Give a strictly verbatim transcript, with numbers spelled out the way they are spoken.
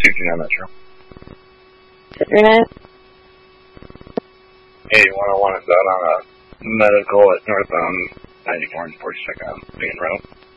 fifty-nine Metro. fifty-nine? eighty-one oh one is out on a medical at northbound ninety-four and forty-second on Main Road.